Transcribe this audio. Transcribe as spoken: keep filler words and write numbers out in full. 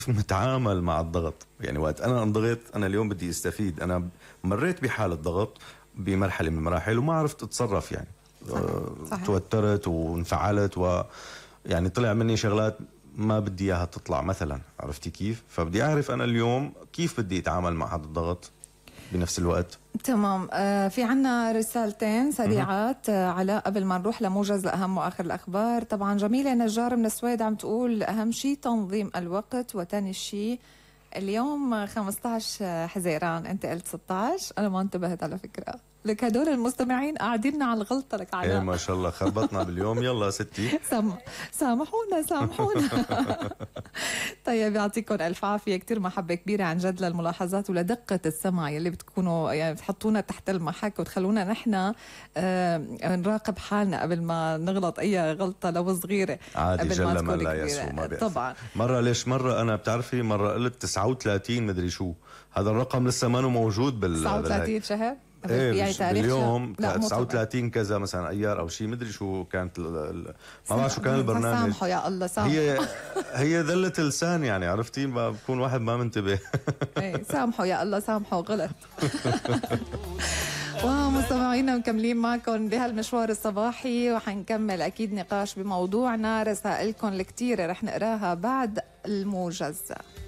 نتعامل مع الضغط. يعني وقت أنا انضغط، أنا اليوم بدي استفيد، أنا مريت بحالة ضغط بمرحلة من المراحل وما عرفت أتصرف يعني. صحيح. صحيح. توترت وانفعلت، و يعني طلع مني شغلات ما بدي اياها تطلع مثلا، عرفتي كيف؟ فبدي اعرف انا اليوم كيف بدي اتعامل مع هذا الضغط بنفس الوقت. تمام. آه في عنا رسالتين سريعات آه علاء قبل ما نروح لموجز لأهم وآخر الأخبار. طبعا جميلة نجار من السويد عم تقول أهم شيء تنظيم الوقت، وتاني شيء اليوم خمسة عشر حزيران، انت قلت ستة عشر، انا ما انتبهت على فكره. لك هدول المستمعين قاعدين على الغلطه لك علاء. ايه ما شاء الله خربطنا باليوم. يلا ستي سام... سامحونا سامحونا. طيب يعطيكم الف عافيه، كثير محبه كبيره عن جد للملاحظات ولدقه السمع يلي بتكونوا يعني بتحطونا تحت المحك وتخلونا نحن آه نراقب حالنا قبل ما نغلط اي غلطه لو صغيره. عادي جل من لا يسوء ما بيأثر. طبعا مره ليش مره انا بتعرفي مره قلت تسعة وثلاثين مدري شو، هذا الرقم لسه ما موجود بال تسعة وثلاثين شهر ايه يعني تاريخ باليوم تسعة وثلاثين كذا مثلا ايار او شيء مدري شو كانت ال ال ما بعرف شو كان البرنامج. سامحوا يا الله سامحوا. هي هي ذلة لسان يعني، عرفتي ما بكون واحد ما منتبه. ايه سامحوا يا الله سامحوا غلط. ومستمعينا مكملين معكم بهالمشوار الصباحي، وحنكمل اكيد نقاش بموضوعنا. رسائلكم الكتيرة رح نقراها بعد الموجز.